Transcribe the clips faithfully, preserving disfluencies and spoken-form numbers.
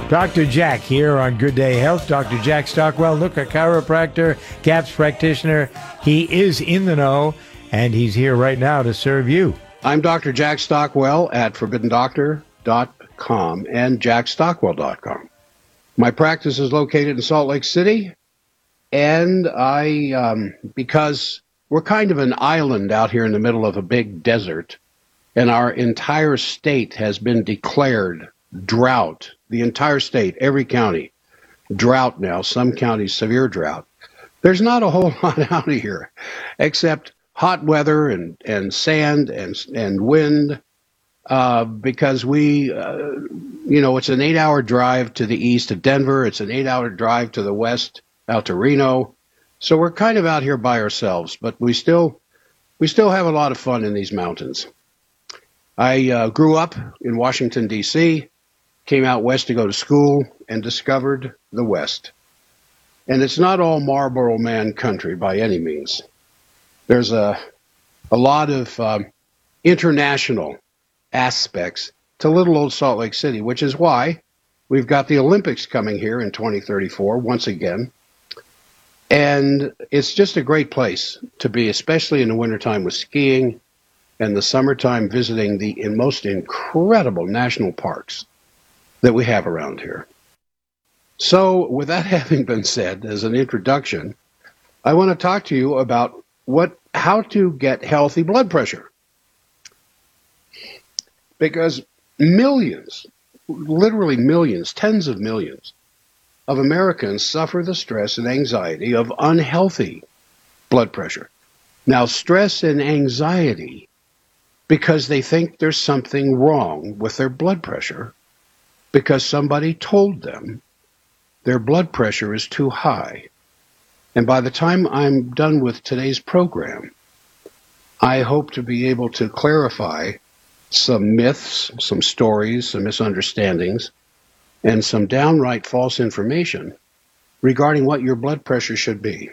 Doctor Jack here on Good Day Health. Doctor Jack Stockwell, look, a chiropractor, C A P S practitioner. He is in the know, and he's here right now to serve you. I'm Doctor Jack Stockwell at forbidden doctor dot com and jack stockwell dot com. My practice is located in Salt Lake City, and I, um, because we're kind of an island out here in the middle of a big desert, and our entire state has been declared drought. The entire state, every county, drought now, some counties severe drought. There's not a whole lot out of here except hot weather and, and sand and, and wind uh, because we, uh, you know, it's an eight-hour drive to the east to Denver. It's an eight-hour drive to the west out to Reno. So we're kind of out here by ourselves, but we still we still have a lot of fun in these mountains. I uh, grew up in Washington, D C, came out west to go to school, and discovered the West. And it's not all Marlboro Man country by any means. There's a, a lot of um, international aspects to little old Salt Lake City, which is why we've got the Olympics coming here in twenty thirty-four once again. And it's just a great place to be, especially in the wintertime with skiing and the summertime visiting the most incredible national parks that we have around here. So with that having been said as an introduction, I want to talk to you about what how to get healthy blood pressure. Because millions, literally millions, tens of millions of Americans suffer the stress and anxiety of unhealthy blood pressure. Now, stress and anxiety because they think there's something wrong with their blood pressure because somebody told them their blood pressure is too high. And by the time I'm done with today's program, I hope to be able to clarify some myths, some stories, some misunderstandings, and some downright false information regarding what your blood pressure should be.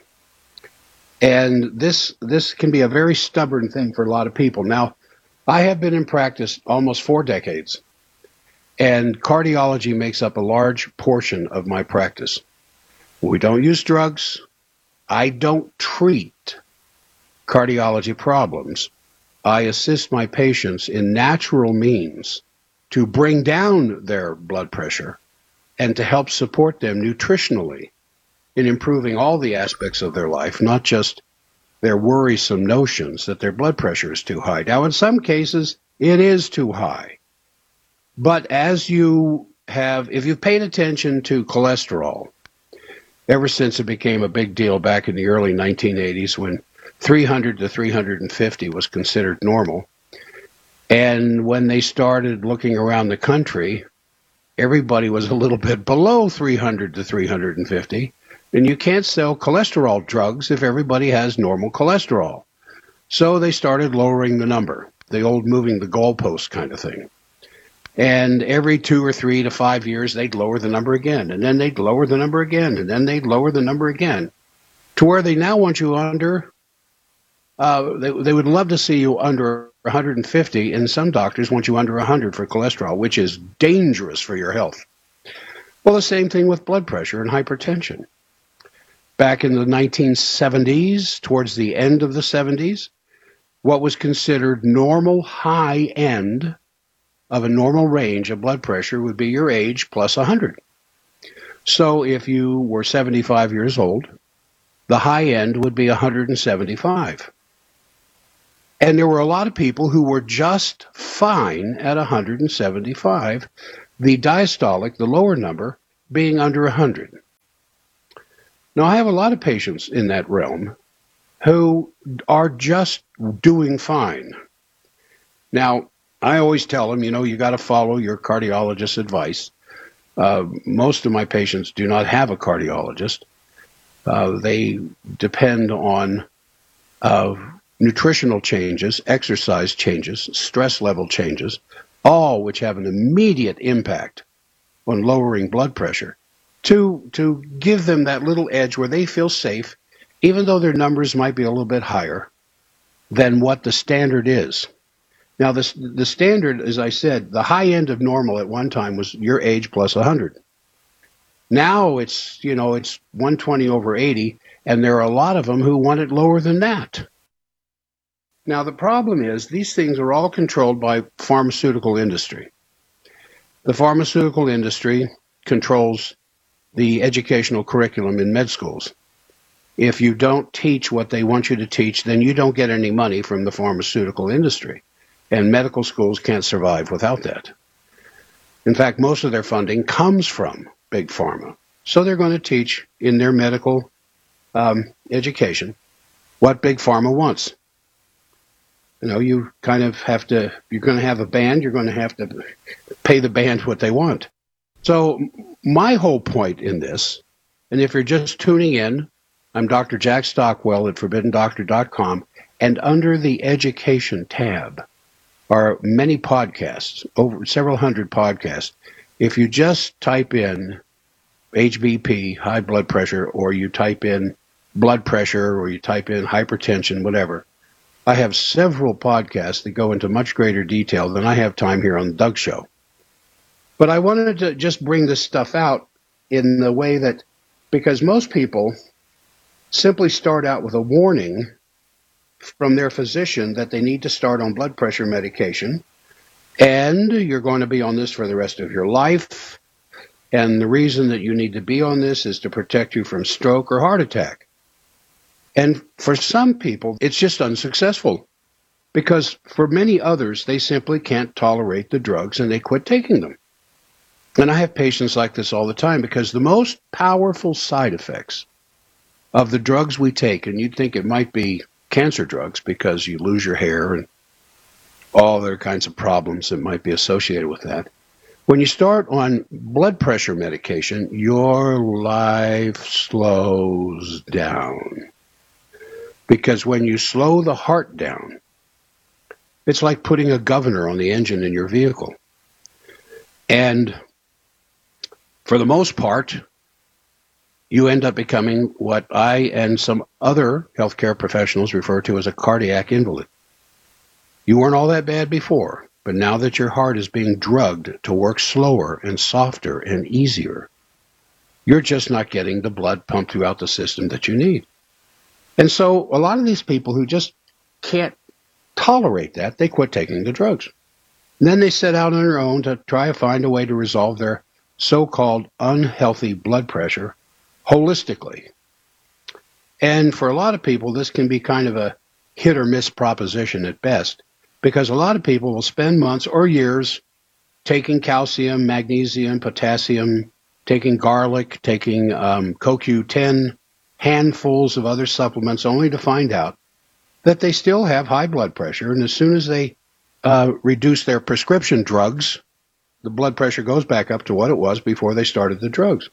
And this this can be a very stubborn thing for a lot of people. Now, I have been in practice almost four decades, and cardiology makes up a large portion of my practice. We don't use drugs. I don't treat cardiology problems. I assist my patients in natural means to bring down their blood pressure and to help support them nutritionally in improving all the aspects of their life, not just their worrisome notions that their blood pressure is too high. Now, in some cases, it is too high. But as you have, if you've paid attention to cholesterol, ever since it became a big deal back in the early nineteen eighties when three hundred to three hundred fifty was considered normal, and when they started looking around the country, everybody was a little bit below three hundred to three hundred fifty, and you can't sell cholesterol drugs if everybody has normal cholesterol. So they started lowering the number, the old moving the goalpost kind of thing. And every two or three to five years, they'd lower the number again, and then they'd lower the number again, and then they'd lower the number again, to where they now want you under, uh, they, they would love to see you under one hundred fifty, and some doctors want you under one hundred for cholesterol, which is dangerous for your health. Well, the same thing with blood pressure and hypertension. Back in the nineteen seventies, towards the end of the seventies, what was considered normal high end of a normal range of blood pressure would be your age plus one hundred. So if you were seventy-five years old, the high end would be one hundred seventy-five. And there were a lot of people who were just fine at one hundred seventy-five, the diastolic, the lower number, being under one hundred. Now, I have a lot of patients in that realm who are just doing fine. Now, I always tell them, you know, you got to follow your cardiologist's advice. Uh, most of my patients do not have a cardiologist. Uh, they depend on uh, nutritional changes, exercise changes, stress level changes, all which have an immediate impact on lowering blood pressure to, to give them that little edge where they feel safe, even though their numbers might be a little bit higher than what the standard is. Now, this, the standard, as I said, the high end of normal at one time was your age plus one hundred. Now it's, you know, it's one twenty over eighty, and there are a lot of them who want it lower than that. Now, the problem is these things are all controlled by pharmaceutical industry. The pharmaceutical industry controls the educational curriculum in med schools. If you don't teach what they want you to teach, then you don't get any money from the pharmaceutical industry. And medical schools can't survive without that. In fact, most of their funding comes from Big Pharma. So they're going to teach in their medical um, education what Big Pharma wants. You know, you kind of have to, you're going to have a band, you're going to have to pay the band what they want. So my whole point in this, and if you're just tuning in, I'm Doctor Jack Stockwell at forbidden doctor dot com, and under the education tab are many podcasts, over several hundred podcasts. If you just type in H B P, high blood pressure, or you type in blood pressure, or you type in hypertension, whatever, I have several podcasts that go into much greater detail than I have time here on the Doug Show. But I wanted to just bring this stuff out in the way that, because most people simply start out with a warning from their physician that they need to start on blood pressure medication, and you're going to be on this for the rest of your life, and the reason that you need to be on this is to protect you from stroke or heart attack. And for some people, it's just unsuccessful, because for many others, they simply can't tolerate the drugs and they quit taking them. And I have patients like this all the time, because the most powerful side effects of the drugs we take, and you'd think it might be cancer drugs because you lose your hair and all other kinds of problems that might be associated with that. When you start on blood pressure medication, your life slows down. Because when you slow the heart down, it's like putting a governor on the engine in your vehicle. And for the most part, you end up becoming what I and some other healthcare professionals refer to as a cardiac invalid. You weren't all that bad before, but now that your heart is being drugged to work slower and softer and easier, you're just not getting the blood pumped throughout the system that you need. And so a lot of these people who just can't tolerate that, they quit taking the drugs. And then they set out on their own to try to find a way to resolve their so-called unhealthy blood pressure holistically. And for a lot of people, this can be kind of a hit or miss proposition at best, because a lot of people will spend months or years taking calcium, magnesium, potassium, taking garlic, taking um, C O Q ten, handfuls of other supplements, only to find out that they still have high blood pressure. And as soon as they uh, reduce their prescription drugs, the blood pressure goes back up to what it was before they started the drugs.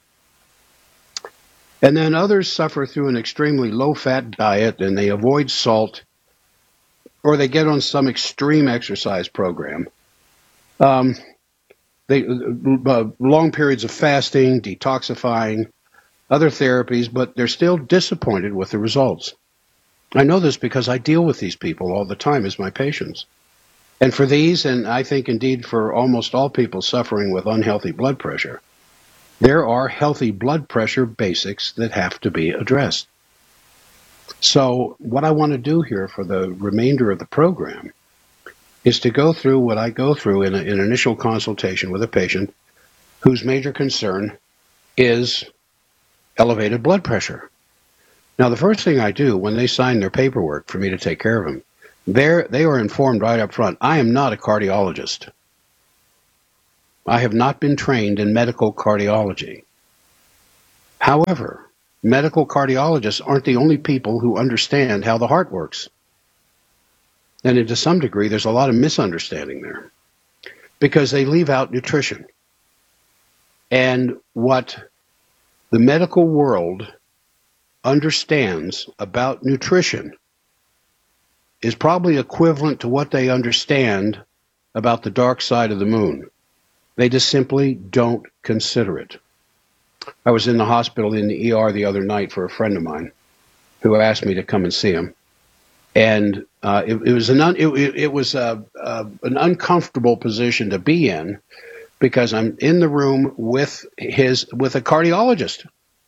And then others suffer through an extremely low-fat diet, and they avoid salt, or they get on some extreme exercise program. Um, they uh, long periods of fasting, detoxifying, other therapies, but they're still disappointed with the results. I know this because I deal with these people all the time as my patients. And for these, and I think indeed for almost all people suffering with unhealthy blood pressure, there are healthy blood pressure basics that have to be addressed. So what I want to do here for the remainder of the program is to go through what I go through in, a, in an initial consultation with a patient whose major concern is elevated blood pressure. Now, the first thing I do when they sign their paperwork for me to take care of them, they're, they are informed right up front, I am not a cardiologist. I have not been trained in medical cardiology. However, medical cardiologists aren't the only people who understand how the heart works. And to some degree, there's a lot of misunderstanding there because they leave out nutrition. And what the medical world understands about nutrition is probably equivalent to what they understand about the dark side of the moon. They just simply don't consider it. I was in the hospital in the E R the other night for a friend of mine who asked me to come and see him. And uh, it, it was an un, it, it was a, uh, an uncomfortable position to be in because I'm in the room with his with a cardiologist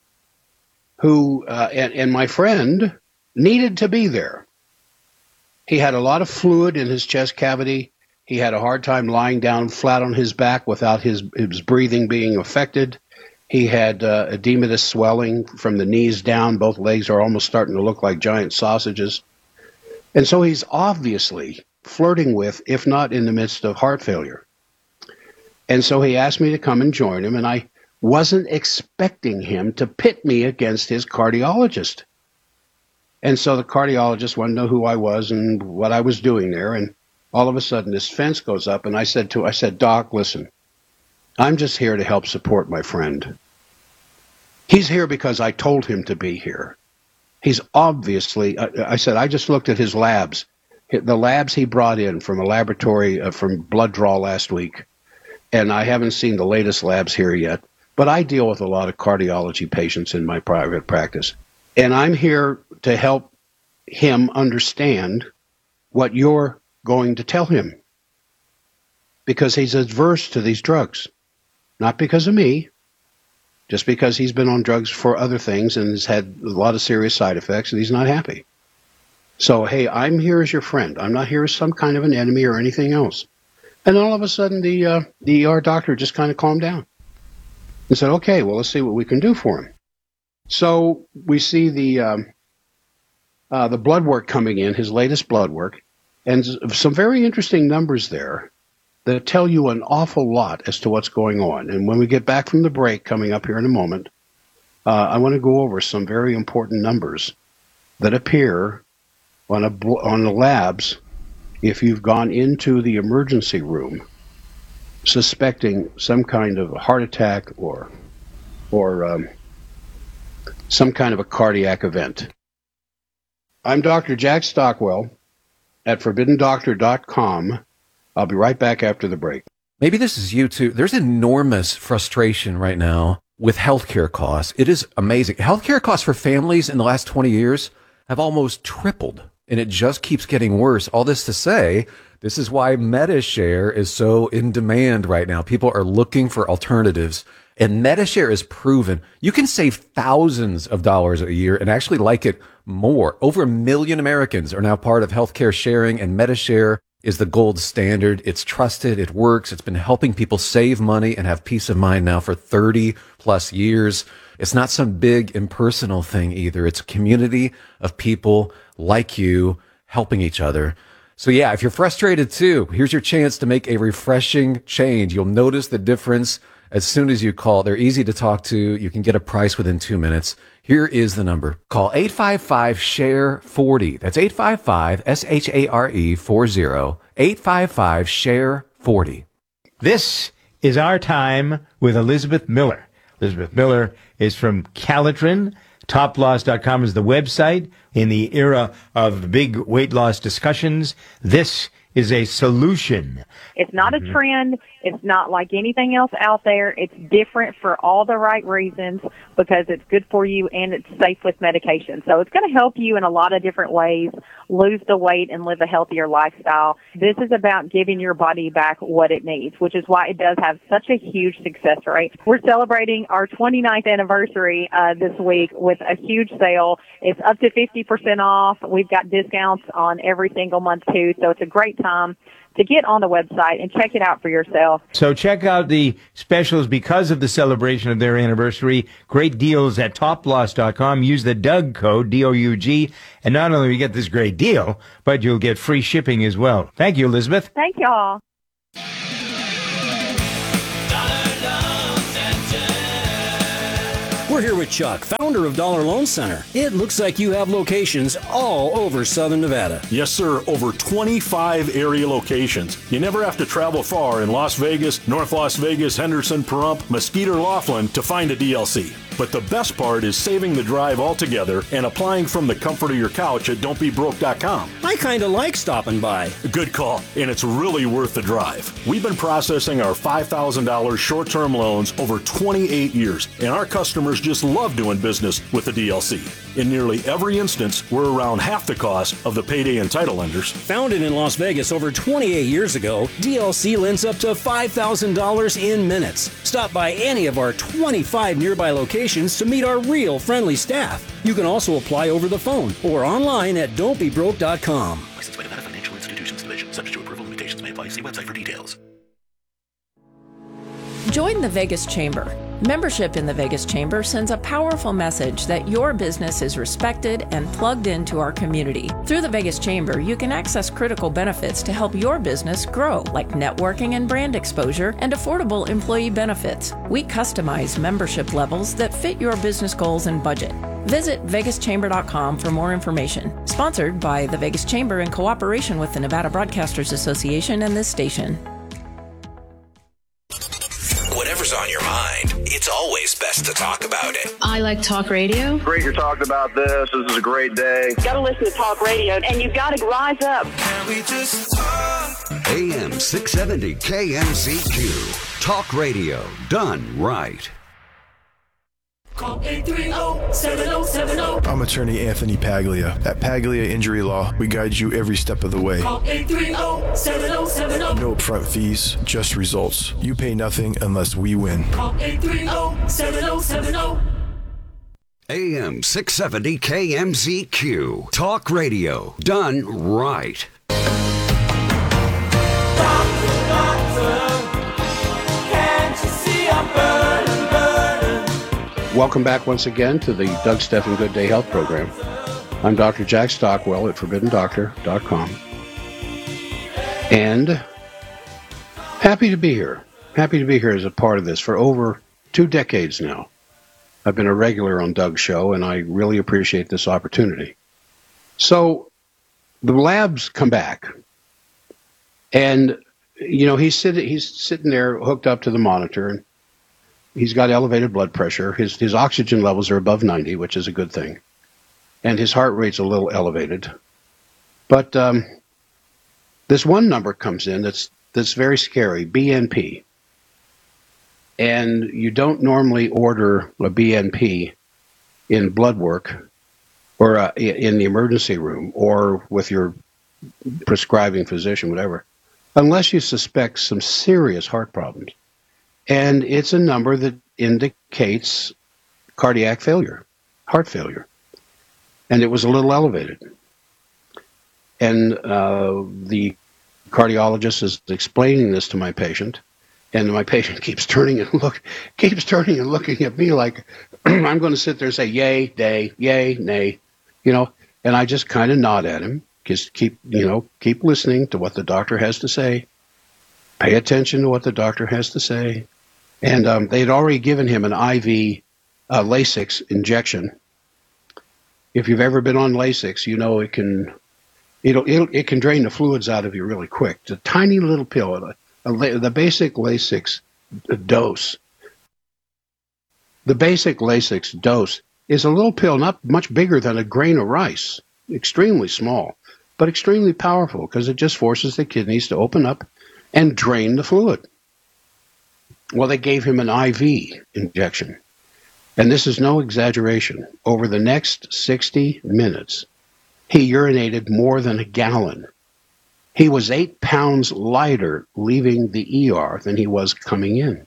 who uh, and, and my friend needed to be there. He had a lot of fluid in his chest cavity. He had a hard time lying down flat on his back without his, his breathing being affected. He had uh, edematous swelling from the knees down. Both legs are almost starting to look like giant sausages. And so he's obviously flirting with, if not in the midst of heart failure. And so he asked me to come and join him, and I wasn't expecting him to pit me against his cardiologist. And so the cardiologist wanted to know who I was and what I was doing there, and all of a sudden this fence goes up, and I said to I said, Doc, listen, I'm just here to help support my friend. He's here because I told him to be here. He's obviously, I, I said, I just looked at his labs, the labs he brought in from a laboratory uh, from blood draw last week, and I haven't seen the latest labs here yet, but I deal with a lot of cardiology patients in my private practice, and I'm here to help him understand what you're going to tell him, because he's adverse to these drugs, not because of me, just because he's been on drugs for other things and has had a lot of serious side effects and he's not happy. So, hey, I'm here as your friend. I'm not here as some kind of an enemy or anything else. And all of a sudden, the uh, the E R doctor just kind of calmed down and said, okay, well, let's see what we can do for him. So we see the um, uh, the blood work coming in, his latest blood work, and some very interesting numbers there that tell you an awful lot as to what's going on. And when we get back from the break coming up here in a moment, uh, I want to go over some very important numbers that appear on a on the labs if you've gone into the emergency room suspecting some kind of a heart attack or or um, some kind of a cardiac event. I'm Doctor Jack Stockwell at forbidden doctor dot com. I'll be right back after the break. Maybe this is you too. There's enormous frustration right now with healthcare costs. It is amazing. Healthcare costs for families in the last twenty years have almost tripled, and it just keeps getting worse. All this to say, this is why MediShare is so in demand right now. People are looking for alternatives, and MediShare is proven. You can save thousands of dollars a year and actually like it more. Over a million Americans are now part of healthcare sharing, and MediShare is the gold standard. It's trusted. It works. It's been helping people save money and have peace of mind now for thirty plus years. It's not some big impersonal thing either. It's a community of people like you helping each other. So yeah, if you're frustrated too, here's your chance to make a refreshing change. You'll notice the difference as soon as you call. They're easy to talk to. You can get a price within two minutes. Here is the number. Call eight five five, S H A R E, forty. That's eight five five, S H A R E, forty. eight five five, S H A R E, forty. This is Our Time with Elizabeth Miller. Elizabeth Miller is from Calitrin. top loss dot com is the website. In the era of big weight loss discussions, this is a solution. It's not mm-hmm. a trend. It's not like anything else out there. It's different for all the right reasons because it's good for you and it's safe with medication. So it's going to help you in a lot of different ways lose the weight and live a healthier lifestyle. This is about giving your body back what it needs, which is why it does have such a huge success rate. We're celebrating our twenty-ninth anniversary uh, this week with a huge sale. It's up to fifty percent off. We've got discounts on every single month too, so it's a great time to get on the website and check it out for yourself. So check out the specials because of the celebration of their anniversary. Great deals at top loss dot com. Use the Doug code, D O U G, and not only will you get this great deal, but you'll get free shipping as well. Thank you, Elizabeth. Thank y'all. We're here with Chuck, founder of Dollar Loan Center. It looks like you have locations all over Southern Nevada. Yes, sir. Over twenty-five area locations. You never have to travel far in Las Vegas, North Las Vegas, Henderson, Pahrump, Mesquite, or Laughlin to find a D L C. But the best part is saving the drive altogether and applying from the comfort of your couch at don't be broke dot com. I kind of like stopping by. Good call, and it's really worth the drive. We've been processing our five thousand dollars short-term loans over twenty-eight years, and our customers just love doing business with the D L C. In nearly every instance, we're around half the cost of the payday and title lenders. Founded in Las Vegas over twenty-eight years ago, D L C lends up to five thousand dollars in minutes. Stop by any of our twenty-five nearby locations to meet our real friendly staff. You can also apply over the phone or online at don't be broke dot com. Licensed by Nevada Financial Institutions Division. Subject to approval. Limitations may apply. See website for details. Join the Vegas Chamber. Membership in the Vegas Chamber sends a powerful message that your business is respected and plugged into our community. Through the Vegas Chamber, you can access critical benefits to help your business grow, like networking and brand exposure and affordable employee benefits. We customize membership levels that fit your business goals and budget. Visit vegas chamber dot com for more information. Sponsored by the Vegas Chamber in cooperation with the Nevada Broadcasters Association and this station. Whatever's on your mind, it's always best to talk about it. I like talk radio. Great you're talking about this. This is a great day. You got to listen to talk radio, and you got to rise up. Can we just talk? A M six seventy K M Z Q. Talk radio done right. Call eight three zero, seven zero seven zero. I'm attorney Anthony Paglia. At Paglia Injury Law, we guide you every step of the way. Call eight three zero, seven zero seven zero. No upfront fees, just results. You pay nothing unless we win. Call eight three zero, seven zero seven zero. A M six seventy K M Z Q. Talk radio done right. Doctor, doctor, can't you see I'm burning, burning? Welcome back once again to the Doug Stephan Good Day Health Program. I'm Doctor Jack Stockwell at forbidden doctor dot com. And happy to be here. Happy to be here as a part of this for over two decades now. I've been a regular on Doug's show, and I really appreciate this opportunity. So the labs come back, and, you know, he's sitting, he's sitting there hooked up to the monitor, and he's got elevated blood pressure. His his oxygen levels are above ninety, which is a good thing. And his heart rate's a little elevated. But um, this one number comes in that's that's very scary, B N P. And you don't normally order a B N P in blood work or uh, in the emergency room or with your prescribing physician, whatever, unless you suspect some serious heart problems. And it's a number that indicates cardiac failure, heart failure. And it was a little elevated. And uh, the cardiologist is explaining this to my patient, and my patient keeps turning and look, keeps turning and looking at me like I'm going to sit there and say, yay, nay, yay, nay, you know, and I just kind of nod at him, just keep, you know, keep listening to what the doctor has to say. Pay attention to what the doctor has to say. And um, they had already given him an I V uh, Lasix injection. If you've ever been on Lasix, you know it can it'll, it'll it can drain the fluids out of you really quick. It's a tiny little pill, a, a, the basic Lasix dose. The basic Lasix dose is a little pill, not much bigger than a grain of rice, extremely small, but extremely powerful because it just forces the kidneys to open up and drain the fluid. Well, they gave him an I V injection. And this is no exaggeration. Over the next sixty minutes, he urinated more than a gallon. He was eight pounds lighter leaving the E R than he was coming in.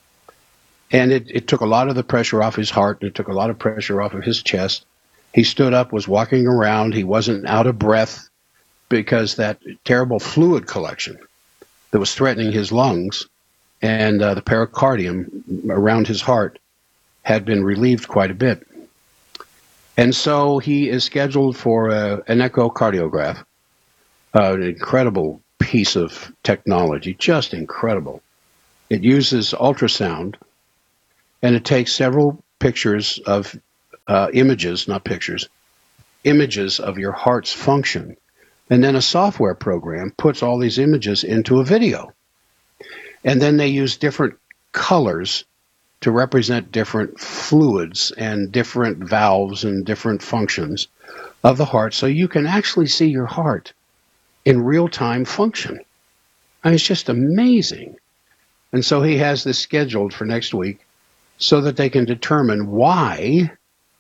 And it, it took a lot of the pressure off his heart, and it took a lot of pressure off of his chest. He stood up, was walking around. He wasn't out of breath because that terrible fluid collection that was threatening his lungs and uh, the pericardium around his heart had been relieved quite a bit. And so he is scheduled for a, an echocardiograph, uh, an incredible piece of technology, just incredible. It uses ultrasound, and it takes several pictures of uh, images, not pictures, images of your heart's function. And then a software program puts all these images into a video. And then they use different colors to represent different fluids and different valves and different functions of the heart, so you can actually see your heart in real-time function. I mean, it's just amazing. And so he has this scheduled for next week so that they can determine why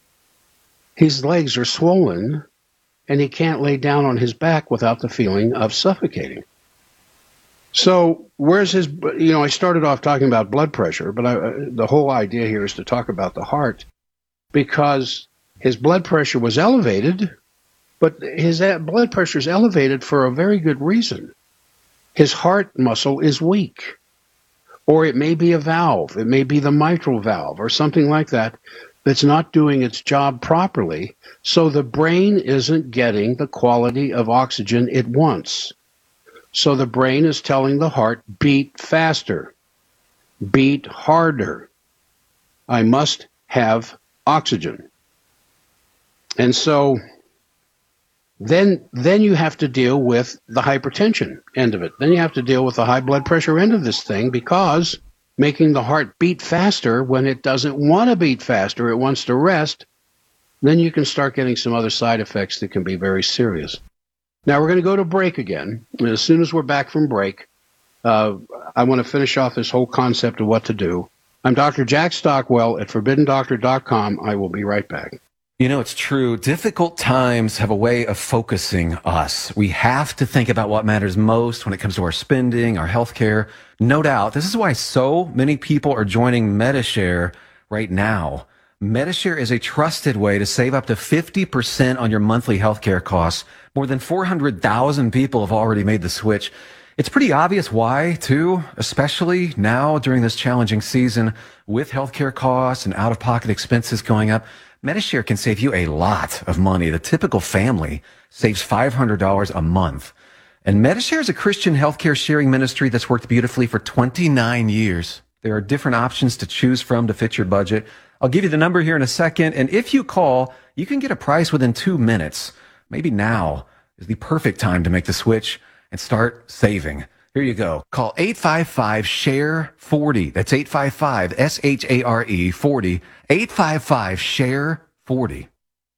his legs are swollen and he can't lay down on his back without the feeling of suffocating. So where's his, you know, I started off talking about blood pressure, but I, the whole idea here is to talk about the heart, because his blood pressure was elevated, but his blood pressure is elevated for a very good reason. His heart muscle is weak, or it may be a valve. It may be the mitral valve or something like that that's not doing its job properly, so the brain isn't getting the quality of oxygen it wants. So the brain is telling the heart, beat faster, beat harder. I must have oxygen. And so then, then you have to deal with the hypertension end of it. Then you have to deal with the high blood pressure end of this thing, because making the heart beat faster when it doesn't want to beat faster, it wants to rest, then you can start getting some other side effects that can be very serious. Now, we're going to go to break again. And as soon as we're back from break, uh, I want to finish off this whole concept of what to do. I'm Doctor Jack Stockwell at forbidden doctor dot com. I will be right back. You know, it's true. Difficult times have a way of focusing us. We have to think about what matters most when it comes to our spending, our health care. No doubt. This is why so many people are joining Medi-Share right now. Medi-Share is a trusted way to save up to fifty percent on your monthly healthcare costs. More than four hundred thousand people have already made the switch. It's pretty obvious why, too, especially now during this challenging season with healthcare costs and out-of-pocket expenses going up. Medi-Share can save you a lot of money. The typical family saves five hundred dollars a month. And Medi-Share is a Christian healthcare sharing ministry that's worked beautifully for twenty-nine years. There are different options to choose from to fit your budget. I'll give you the number here in a second, and if you call, you can get a price within two minutes. Maybe now is the perfect time to make the switch and start saving. Here you go. Call eight five five, S H A R E, forty. That's eight five five, S H A R E, forty. eight five five, S H A R E, forty.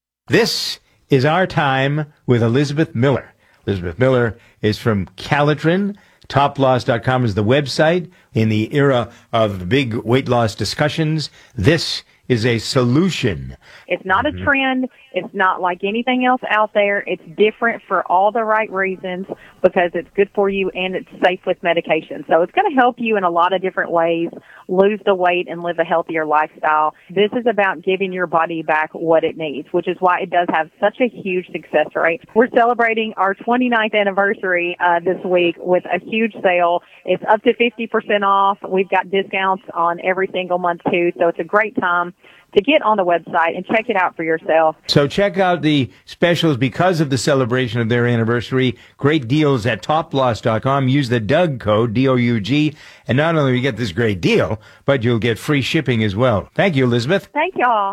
This is Our Time with Elizabeth Miller. Elizabeth Miller is from Calitrin. top loss dot com is the website. In the era of big weight loss discussions, this is a solution. It's not a trend. It's not like anything else out there. It's different for all the right reasons, because it's good for you and it's safe with medication. So it's going to help you in a lot of different ways lose the weight and live a healthier lifestyle. This is about giving your body back what it needs, which is why it does have such a huge success rate. We're celebrating our twenty-ninth anniversary uh, this week with a huge sale. It's up to fifty percent off. We've got discounts on every single month, too, so it's a great time to get on the website and check it out for yourself. So check out the specials because of the celebration of their anniversary. Great deals at top loss dot com. Use the Doug code, D O U G, and not only will you get this great deal, but you'll get free shipping as well. Thank you, Elizabeth. Thank y'all.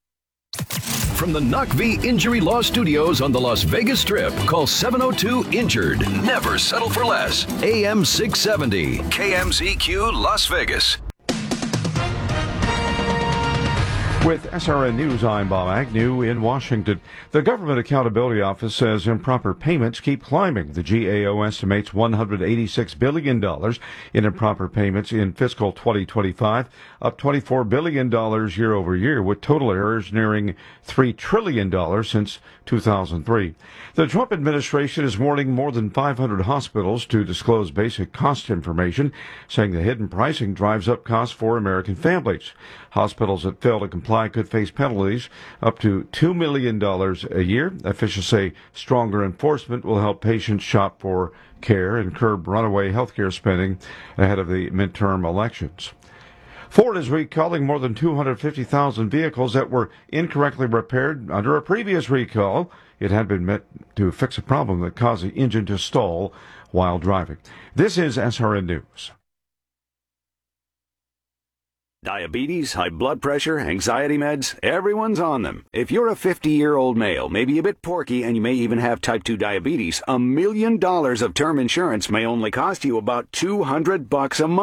From the N U C V Injury Law Studios on the Las Vegas Strip, call seven oh two, injured. Never settle for less. A M six seventy, K M Z Q, Las Vegas. With S R N News, I'm Bob Agnew in Washington. The Government Accountability Office says improper payments keep climbing. The G A O estimates one hundred eighty-six billion dollars in improper payments in fiscal twenty twenty-five, up twenty-four billion dollars year over year, with total errors nearing three trillion dollars since two thousand three. The Trump administration is warning more than five hundred hospitals to disclose basic cost information, saying the hidden pricing drives up costs for American families. Hospitals that fail to comply could face penalties up to two million dollars a year. Officials say stronger enforcement will help patients shop for care and curb runaway healthcare spending ahead of the midterm elections. Ford is recalling more than two hundred fifty thousand vehicles that were incorrectly repaired under a previous recall. It had been meant to fix a problem that caused the engine to stall while driving. This is S R N News. Diabetes, high blood pressure, anxiety meds, everyone's on them. If you're a fifty-year-old male, maybe a bit porky, and you may even have type two diabetes, a million dollars of term insurance may only cost you about two hundred bucks a month.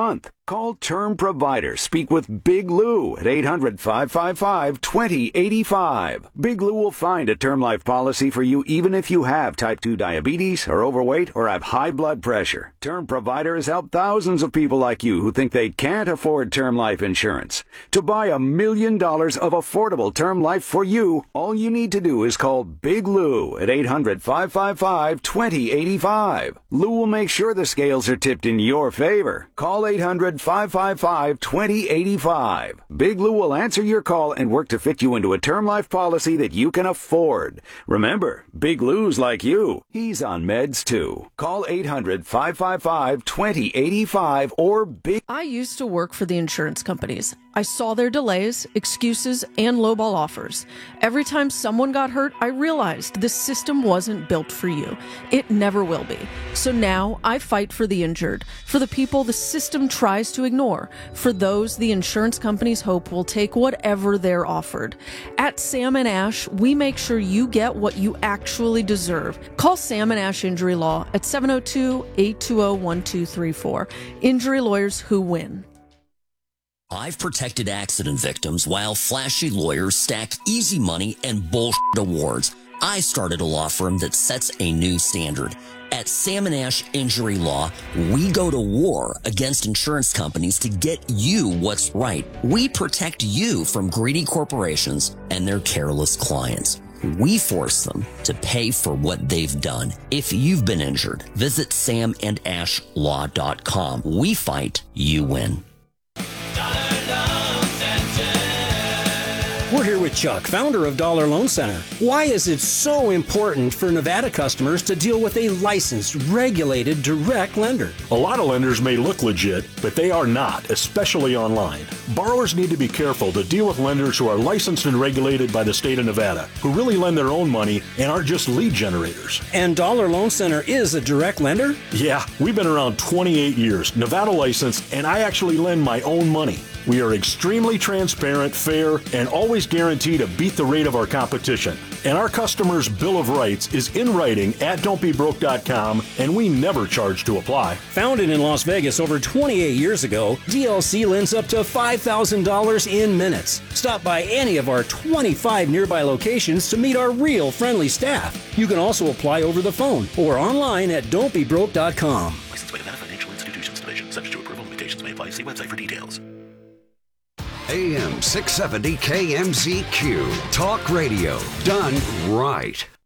Call Term Provider. Speak with Big Lou at eight hundred, five five five, two zero eight five. Big Lou will find a term life policy for you even if you have type two diabetes, are overweight, or have high blood pressure. Term Provider has helped thousands of people like you who think they can't afford term life insurance. To buy a million dollars of affordable term life for you, all you need to do is call Big Lou at eight hundred, five five five, two zero eight five. Lou will make sure the scales are tipped in your favor. Call eight hundred, five five five, two zero eight five. Big Lou will answer your call and work to fit you into a term life policy that you can afford. Remember, Big Lou's like you. He's on meds too. Call eight hundred, five five five, two zero eight five or Big... I used to work for the insurance companies. I saw their delays, excuses, and lowball offers. Every time someone got hurt, I realized this system wasn't built for you. It never will be. So now I fight for the injured, for the people the system tries to ignore, for those the insurance companies hope will take whatever they're offered. At Sam and Ash, we make sure you get what you actually deserve. Call Sam and Ash Injury Law at seven oh two, eight two zero, one two three four. Injury lawyers who win. I've protected accident victims while flashy lawyers stack easy money and bullshit awards. I started a law firm that sets a new standard. At Sam and Ash Injury Law, we go to war against insurance companies to get you what's right. We protect you from greedy corporations and their careless clients. We force them to pay for what they've done. If you've been injured, visit sam and ash law dot com. We fight, you win. We're here with Chuck, founder of Dollar Loan Center. Why is it so important for Nevada customers to deal with a licensed, regulated, direct lender? A lot of lenders may look legit, but they are not, especially online. Borrowers need to be careful to deal with lenders who are licensed and regulated by the state of Nevada, who really lend their own money and aren't just lead generators. And Dollar Loan Center is a direct lender? Yeah, we've been around twenty-eight years, Nevada licensed, and I actually lend my own money. We are extremely transparent, fair, and always guarantee to beat the rate of our competition. And our customers' Bill of Rights is in writing at don't be broke dot com, and we never charge to apply. Founded in Las Vegas over twenty-eight years ago, D L C lends up to five thousand dollars in minutes. Stop by any of our twenty-five nearby locations to meet our real friendly staff. You can also apply over the phone or online at don't be broke dot com. Licensed by Nevada Financial Institutions Division. Subject to approval. Limitations may apply. See website for details. A M six seventy K M Z Q. Talk radio done right.